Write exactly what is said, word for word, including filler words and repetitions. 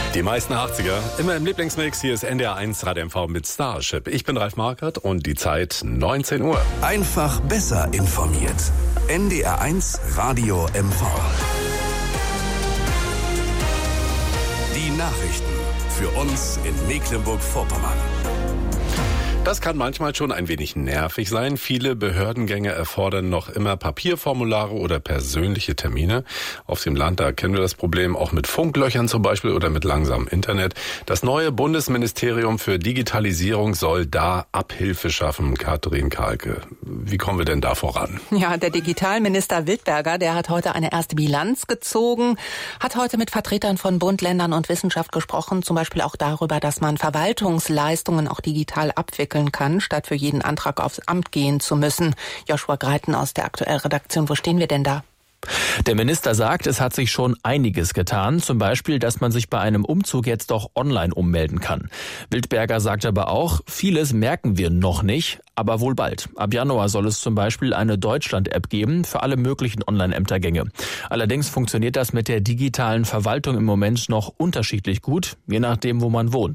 Die meisten achtziger, immer im Lieblingsmix. Hier ist N D R eins Radio M V mit Starship. Ich bin Ralf Markert und die Zeit neunzehn Uhr. Einfach besser informiert. N D R eins Radio M V. Die Nachrichten für uns in Mecklenburg-Vorpommern. Das kann manchmal schon ein wenig nervig sein. Viele Behördengänge erfordern noch immer Papierformulare oder persönliche Termine. Auf dem Land, da kennen wir das Problem auch mit Funklöchern zum Beispiel oder mit langsamem Internet. Das neue Bundesministerium für Digitalisierung soll da Abhilfe schaffen. Katrin Kahlke, wie kommen wir denn da voran? Ja, der Digitalminister Wildberger, der hat heute eine erste Bilanz gezogen, hat heute mit Vertretern von Bund, Ländern und Wissenschaft gesprochen, zum Beispiel auch darüber, dass man Verwaltungsleistungen auch digital abwickeln kann, statt für jeden Antrag aufs Amt gehen zu müssen. Joshua Greiten aus der Aktuell-Redaktion, wo stehen wir denn da? Der Minister sagt, es hat sich schon einiges getan, zum Beispiel, dass man sich bei einem Umzug jetzt auch online ummelden kann. Wildberger sagt aber auch, vieles merken wir noch nicht, aber wohl bald. Ab Januar soll es zum Beispiel eine Deutschland-App geben für alle möglichen Online-Ämtergänge. Allerdings funktioniert das mit der digitalen Verwaltung im Moment noch unterschiedlich gut, je nachdem, wo man wohnt.